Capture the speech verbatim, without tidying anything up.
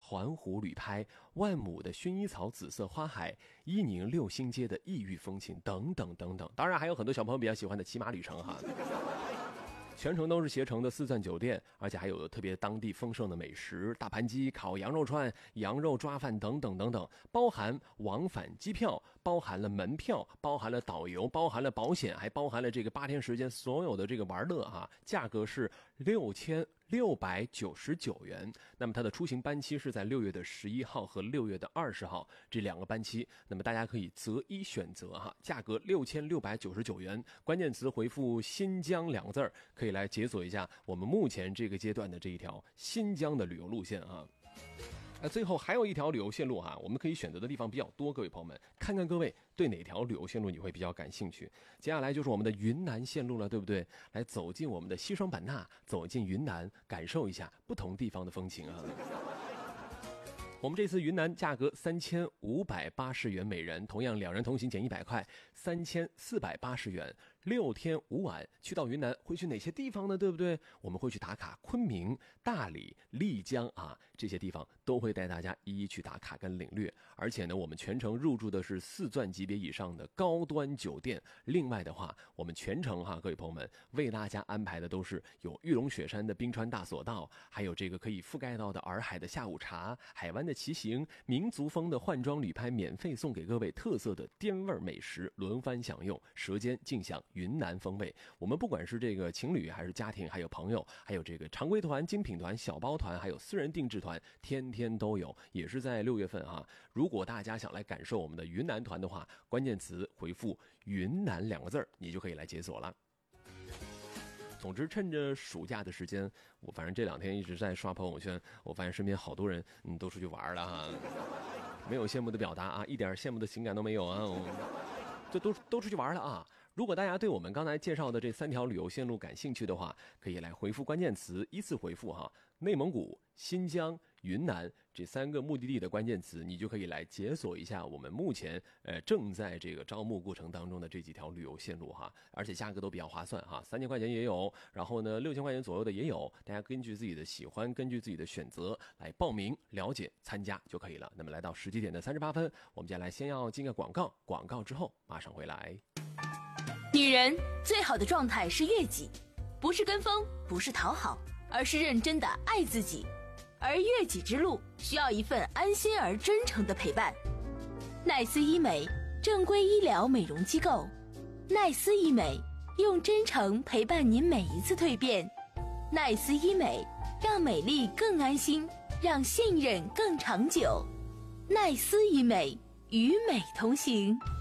环湖旅拍、万亩的薰衣草紫色花海、伊宁六星街的异域风情等等等等。当然还有很多小朋友比较喜欢的骑马旅程哈。全程都是携程的四钻酒店，而且还有特别当地丰盛的美食，大盘鸡、烤羊肉串、羊肉抓饭等等等等，包含往返机票，包含了门票，包含了导游，包含了保险，还包含了这个八天时间所有的这个玩乐啊，价格是六千六百九十九元。那么它的出行班期是在六月的十一号和六月的二十号这两个班期，那么大家可以择一选择哈，价格六千六百九十九元，关键词回复新疆两个字儿，可以来解锁一下我们目前这个阶段的这一条新疆的旅游路线啊。呃，最后还有一条旅游线路哈，我们可以选择的地方比较多，各位朋友们，看看各位对哪条旅游线路你会比较感兴趣。接下来就是我们的云南线路了，对不对？来走进我们的西双版纳，走进云南，感受一下不同地方的风情啊。我们这次云南价格三千五百八十元每人，同样两人同行减一百块，三千四百八十元，六天五晚。去到云南会去哪些地方呢？对不对？我们会去打卡昆明、大理、丽江啊，这些地方都会带大家一一去打卡跟领略。而且呢，我们全程入住的是四钻级别以上的高端酒店。另外的话，我们全程哈，各位朋友们为大家安排的都是有玉龙雪山的冰川大索道，还有这个可以覆盖到的洱海的下午茶，海湾的骑行，民族风的换装旅拍，免费送给各位特色的滇味美食，轮番享用，舌尖尽享云南风味。我们不管是这个情侣还是家庭，还有朋友，还有这个常规团、精品团、小包团，还有私人定制团，天天都有，也是在六月份啊。如果大家想来感受我们的云南团的话，关键词回复云南两个字，你就可以来解锁了。总之，趁着暑假的时间，我反正这两天一直在刷朋友圈，我发现身边好多人嗯都出去玩了哈，没有羡慕的表达啊，一点羡慕的情感都没有啊，这都都出去玩了啊。如果大家对我们刚才介绍的这三条旅游线路感兴趣的话，可以来回复关键词，依次回复哈，内蒙古、新疆、云南这三个目的地的关键词，你就可以来解锁一下我们目前呃正在这个招募过程当中的这几条旅游线路哈，而且价格都比较划算哈，三千块钱也有，然后呢六千块钱左右的也有，大家根据自己的喜欢，根据自己的选择来报名、了解、参加就可以了。那么来到十几点的三十八分，我们接下来先要进个广告，广告之后马上回来。 女人最好的状态是悦己，不是跟风，不是讨好，而是认真的爱自己。而悦己之路需要一份安心而真诚的陪伴。奈斯医美，正规医疗美容机构。奈斯医美，用真诚陪伴您每一次蜕变。奈斯医美，让美丽更安心，让信任更长久。奈斯医美，与美同行。